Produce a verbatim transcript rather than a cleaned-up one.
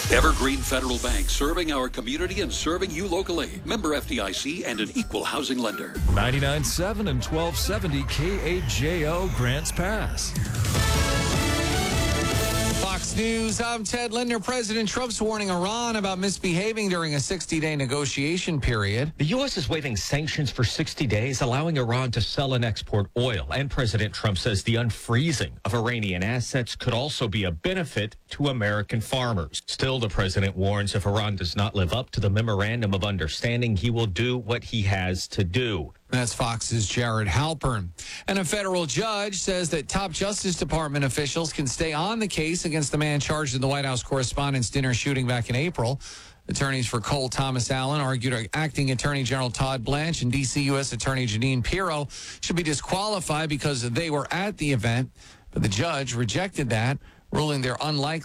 Evergreen Federal Bank, serving our community and serving you locally. Member F D I C and an equal housing lender. ninety-nine point seven and twelve seventy K A J O Grants Pass. Fox News, I'm Ted Linder. President Trump's warning Iran about misbehaving during a sixty-day negotiation period. The U S is waiving sanctions for sixty days, allowing Iran to sell and export oil. And President Trump says the unfreezing of Iranian assets could also be a benefit to American farmers. Still, the president warns if Iran does not live up to the memorandum of understanding, he will do what he has to do. That's Fox's Jared Halpern. And a federal judge says that top Justice Department officials can stay on the case against the man charged in the White House Correspondents' Dinner shooting back in April. Attorneys for Cole Thomas Allen argued acting Attorney General Todd Blanche and D C U S Attorney Janine Pirro should be disqualified because they were at the event. But the judge rejected that, ruling they're unlikely